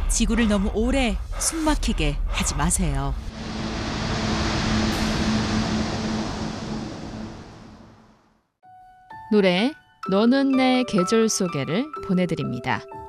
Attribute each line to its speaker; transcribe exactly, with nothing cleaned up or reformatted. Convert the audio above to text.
Speaker 1: 지구를 너무 오래 숨막히게 하지 마세요.
Speaker 2: 노래 너는 내 계절 속에를 보내드립니다.